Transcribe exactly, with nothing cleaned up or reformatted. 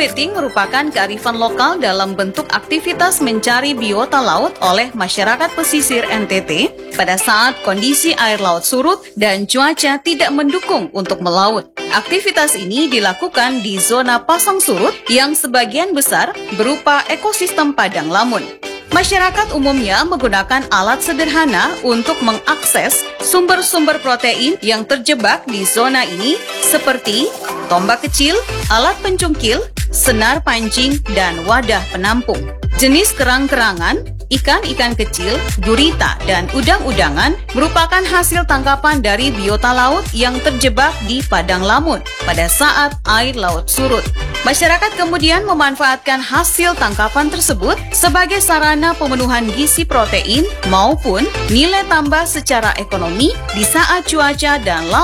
Kepiting merupakan kearifan lokal dalam bentuk aktivitas mencari biota laut oleh masyarakat pesisir N T T pada saat kondisi air laut surut dan cuaca tidak mendukung untuk melaut. Aktivitas ini dilakukan di zona pasang surut yang sebagian besar berupa ekosistem padang lamun. Masyarakat umumnya menggunakan alat sederhana untuk mengakses sumber-sumber protein yang terjebak di zona ini seperti tombak kecil, alat pencungkil, senar pancing, dan wadah penampung. Jenis kerang-kerangan, ikan-ikan kecil, gurita, dan udang-udangan merupakan hasil tangkapan dari biota laut yang terjebak di padang lamun pada saat air laut surut. Masyarakat kemudian memanfaatkan hasil tangkapan tersebut sebagai sarana pemenuhan gizi protein maupun nilai tambah secara ekonomi di saat cuaca dan laut